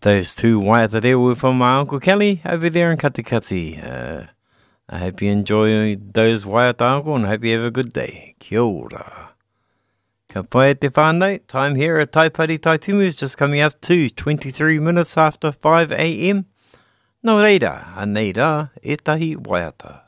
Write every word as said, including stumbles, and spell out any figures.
Those two waiata there were from my Uncle Kelly over there in Katikati. Uh, I hope you enjoy those waiata, Uncle, and I hope you have a good day. Kia ora. Ka pai te whānau, time here at Taipari Taitumu is just coming up to twenty-three minutes after five a.m. No reira, a neira, e tahi waiata.